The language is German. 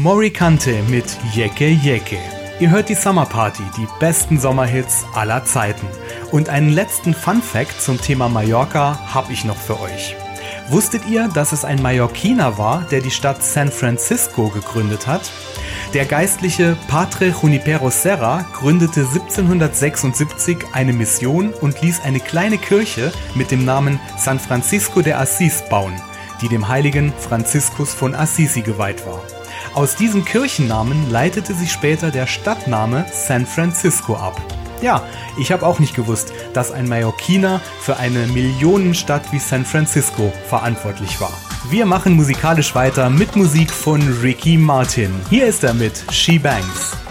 Morikante mit Yeke Yeke. Ihr hört die Summer Party, die besten Sommerhits aller Zeiten. Und einen letzten Fun-Fact zum Thema Mallorca habe ich noch für euch. Wusstet ihr, dass es ein Mallorquiner war, der die Stadt San Francisco gegründet hat? Der geistliche Padre Junipero Serra gründete 1776 eine Mission und ließ eine kleine Kirche mit dem Namen San Francisco de Assis bauen, die dem heiligen Franziskus von Assisi geweiht war. Aus diesem Kirchennamen leitete sich später der Stadtname San Francisco ab. Ja, ich habe auch nicht gewusst, dass ein Mallorquiner für eine Millionenstadt wie San Francisco verantwortlich war. Wir machen musikalisch weiter mit Musik von Ricky Martin. Hier ist er mit She Bangs.